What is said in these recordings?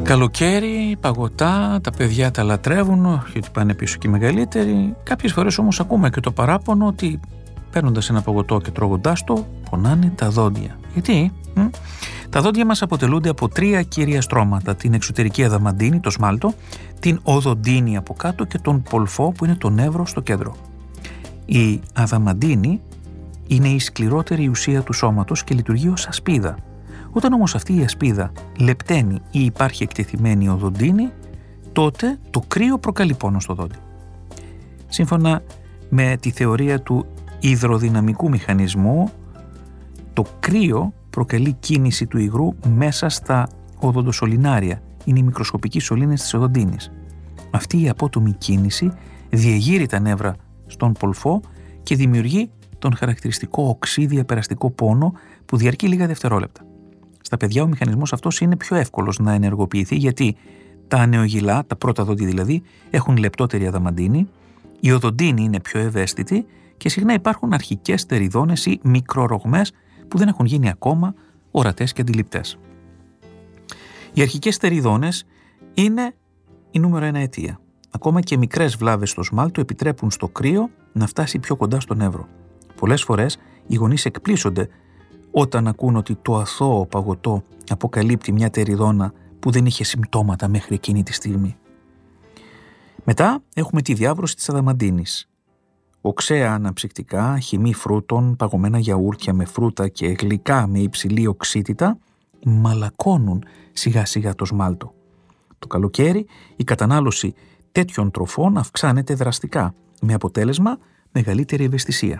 Καλοκαίρι, παγωτά, τα παιδιά τα λατρεύουν, γιατί πάνε πίσω και οι μεγαλύτεροι. Κάποιες φορές όμως ακούμε και το παράπονο ότι παίρνοντας ένα παγωτό και τρώγοντάς το, πονάνε τα δόντια. Γιατί? Τα δόντια μας αποτελούνται από 3 κύρια στρώματα: την εξωτερική αδαμαντίνη, το σμάλτο, την οδοντίνη από κάτω και τον πολφό που είναι το νεύρο στο κέντρο. Η αδαμαντίνη είναι η σκληρότερη ουσία του σώματος και λειτουργεί ως ασπίδα. Όταν όμως αυτή η ασπίδα λεπταίνει ή υπάρχει εκτεθειμένη οδοντίνη, τότε το κρύο προκαλεί πόνο στο δόντι. Σύμφωνα με τη θεωρία του υδροδυναμικού μηχανισμού, το κρύο προκαλεί κίνηση του υγρού μέσα στα οδοντοσωληνάρια. Είναι οι μικροσκοπικοί σωλήνες της οδοντίνης. Αυτή η απότομη κίνηση διεγείρει τα νεύρα στον πολφό και δημιουργεί τον χαρακτηριστικό οξύδια περαστικό πόνο που διαρκεί λίγα δευτερόλεπτα. Στα παιδιά ο μηχανισμός αυτός είναι πιο εύκολος να ενεργοποιηθεί, γιατί τα νεογυλά, τα πρώτα δόντια δηλαδή, έχουν λεπτότερη αδαμαντίνη, η οδοντίνη είναι πιο ευαίσθητη και συχνά υπάρχουν αρχικές στεριδόνες ή μικρορογμές που δεν έχουν γίνει ακόμα ορατές και αντιληπτές. Οι αρχικές στεριδόνες είναι η νούμερο 1 αιτία. Ακόμα και μικρές βλάβες στο σμάλτο επιτρέπουν στο κρύο να φτάσει πιο κοντά στο νεύρο. Πολλές φορές οι γονείς εκπλήσονται όταν ακούν ότι το αθώο παγωτό αποκαλύπτει μια τεριδόνα που δεν είχε συμπτώματα μέχρι εκείνη τη στιγμή. Μετά έχουμε τη διάβρωση της αδαμαντίνης. Οξέα αναψυκτικά, χυμή φρούτων, παγωμένα γιαούρτια με φρούτα και γλυκά με υψηλή οξύτητα μαλακώνουν σιγά σιγά το σμάλτο. Το καλοκαίρι η κατανάλωση τέτοιων τροφών αυξάνεται δραστικά, με αποτέλεσμα μεγαλύτερη ευαισθησία.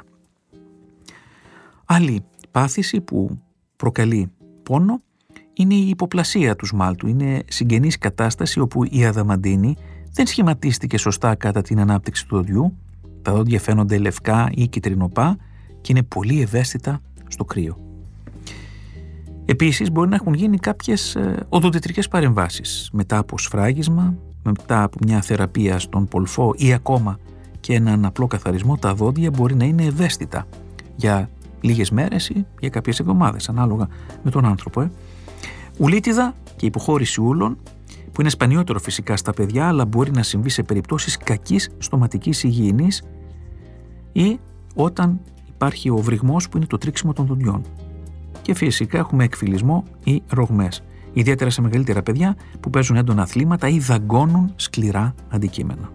Άλλη πάθηση που προκαλεί πόνο είναι η υποπλασία του σμάλτου. Είναι συγγενής κατάσταση όπου η αδαμαντίνη δεν σχηματίστηκε σωστά κατά την ανάπτυξη του δοντιού, τα δόντια φαίνονται λευκά ή κυτρινοπά και είναι πολύ ευαίσθητα στο κρύο. Επίσης μπορεί να έχουν γίνει κάποιες οδοντιτρικές παρεμβάσεις μετά από σφράγισμα, μετά από μια θεραπεία στον πολφό ή ακόμα και έναν απλό καθαρισμό. Τα δόντια μπορεί να είναι ευαίσθητα για λίγες μέρες ή για κάποιες εβδομάδες, ανάλογα με τον άνθρωπο. Ουλίτιδα και υποχώρηση ούλων, που είναι σπανιότερο φυσικά στα παιδιά, αλλά μπορεί να συμβεί σε περιπτώσεις κακής στοματικής υγιεινής ή όταν υπάρχει ο βρυγμός, που είναι το τρίξιμο των δοντιών. Και φυσικά έχουμε εκφυλισμό ή ρογμές, ιδιαίτερα σε μεγαλύτερα παιδιά που παίζουν έντονα αθλήματα ή δαγκώνουν σκληρά αντικείμενα.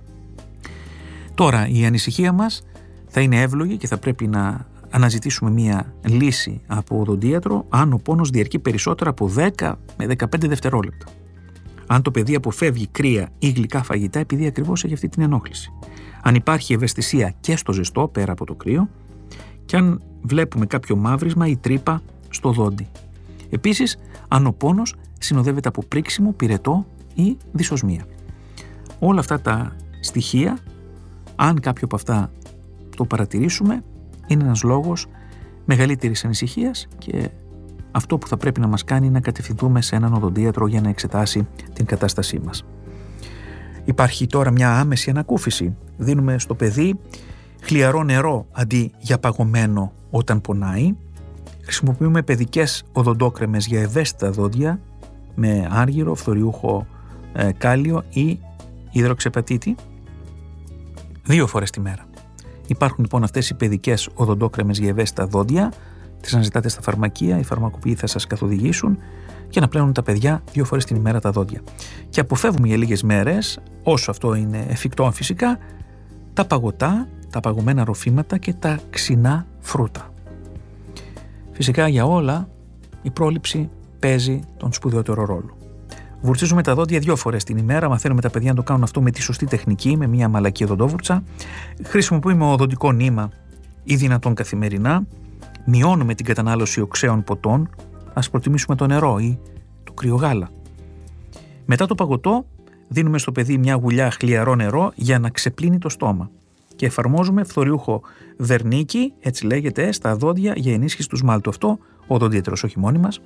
Τώρα η ανησυχία μας θα είναι εύλογη και θα πρέπει να αναζητήσουμε μία λύση από οδοντίατρο αν ο πόνος διαρκεί περισσότερα από 10 με 15 δευτερόλεπτα. Αν το παιδί αποφεύγει κρύα ή γλυκά φαγητά επειδή ακριβώς έχει αυτή την ενόχληση. Αν υπάρχει ευαισθησία και στο ζεστό πέρα από το κρύο και αν βλέπουμε κάποιο μαύρισμα ή τρύπα στο δόντι. Επίσης, αν ο πόνος συνοδεύεται από πρίξιμο, πυρετό ή δυσοσμία. Όλα αυτά τα στοιχεία, αν κάποιο από αυτά το παρατηρήσουμε, είναι ένας λόγος μεγαλύτερης ανησυχίας και αυτό που θα πρέπει να μας κάνει να κατευθυνθούμε σε έναν οδοντίατρο για να εξετάσει την κατάστασή μας. Υπάρχει τώρα μια άμεση ανακούφιση. Δίνουμε στο παιδί χλιαρό νερό αντί για παγωμένο όταν πονάει. Χρησιμοποιούμε παιδικές οδοντόκρεμες για ευαίσθητα δόντια με άργυρο, φθοριούχο κάλιο ή υδροξεπατίτη 2 φορές τη μέρα. Υπάρχουν λοιπόν αυτές οι παιδικές οδοντόκρεμες για ευαίσθητα δόντια. Τις αναζητάτε στα φαρμακεία, οι φαρμακοποιοί θα σας καθοδηγήσουν για να πλένουν τα παιδιά 2 φορές την ημέρα τα δόντια. Και αποφεύγουμε για λίγες μέρες, όσο αυτό είναι εφικτό φυσικά, τα παγωτά, τα παγωμένα ροφήματα και τα ξινά φρούτα. Φυσικά για όλα η πρόληψη παίζει τον σπουδαιότερο ρόλο. Βουρτσίζουμε τα δόντια 2 φορές την ημέρα, μαθαίνουμε τα παιδιά να το κάνουν αυτό με τη σωστή τεχνική, με μια μαλακή οδοντόβουρτσα. Χρησιμοποιούμε οδοντικό νήμα ή δυνατόν καθημερινά. Μειώνουμε την κατανάλωση οξέων ποτών, ας προτιμήσουμε το νερό ή το κρυογάλα. Μετά το παγωτό δίνουμε στο παιδί μια γουλιά χλιαρό νερό για να ξεπλύνει το στόμα και εφαρμόζουμε φθοριούχο βερνίκι, έτσι λέγεται, στα δόντια για ενίσχυση του σμάλτου. Αυτό ο οδοντίατρος, όχι μόνοι μας.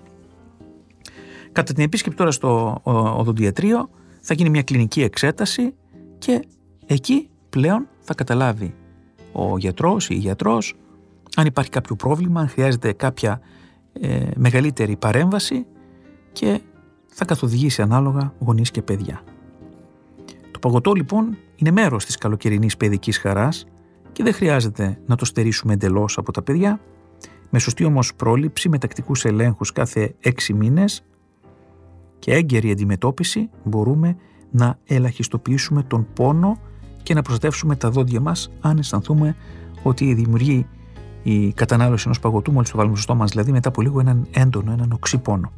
Κατά την επίσκεψη τώρα στο οδοντιατρίο θα γίνει μια κλινική εξέταση και εκεί πλέον θα καταλάβει ο γιατρός ή η γιατρός αν υπάρχει κάποιο πρόβλημα, αν χρειάζεται κάποια μεγαλύτερη παρέμβαση και θα καθοδηγήσει ανάλογα γονείς και παιδιά. Το παγωτό λοιπόν είναι μέρος της καλοκαιρινής παιδικής χαράς και δεν χρειάζεται να το στερήσουμε εντελώς από τα παιδιά. Με σωστή όμως πρόληψη, με τακτικούς ελέγχους κάθε 6 μήνες και έγκαιρη αντιμετώπιση μπορούμε να ελαχιστοποιήσουμε τον πόνο και να προστατεύσουμε τα δόντια μας αν αισθανθούμε ότι δημιουργεί η κατανάλωση ενός παγωτού μόλις το βάλουμε στο στόμα μας, δηλαδή μετά από λίγο έναν έντονο, έναν οξύ πόνο.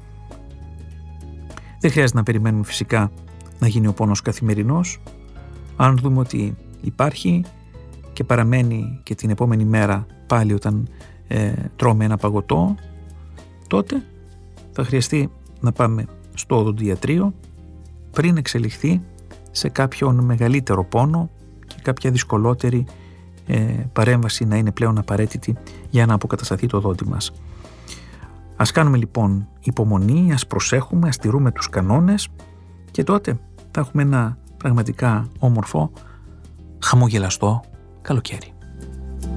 Δεν χρειάζεται να περιμένουμε φυσικά να γίνει ο πόνος καθημερινός. Αν δούμε ότι υπάρχει και παραμένει και την επόμενη μέρα πάλι όταν τρώμε ένα παγωτό, τότε θα χρειαστεί να πάμε στο οδοντιατρίο πριν εξελιχθεί σε κάποιον μεγαλύτερο πόνο και κάποια δυσκολότερη παρέμβαση να είναι πλέον απαραίτητη για να αποκατασταθεί το δόντι μας. Ας κάνουμε λοιπόν υπομονή, ας προσέχουμε, ας τηρούμε τους κανόνες και τότε θα έχουμε ένα πραγματικά όμορφο, χαμογελαστό καλοκαίρι.